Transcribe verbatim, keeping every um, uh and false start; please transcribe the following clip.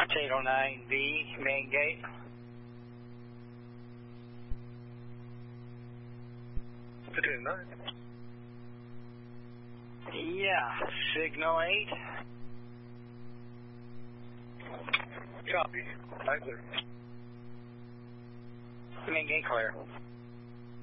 eight oh nine B, main gate. Potato nine. Yeah, signal eight. Copy. Nine clear. Main gate clear.